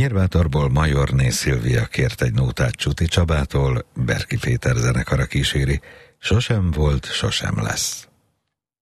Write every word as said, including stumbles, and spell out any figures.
Nyírbátorból Majorné Szilvia kért egy nótát Csuti Csabától, Berki Péter zenekara kíséri. Sosem volt, sosem lesz.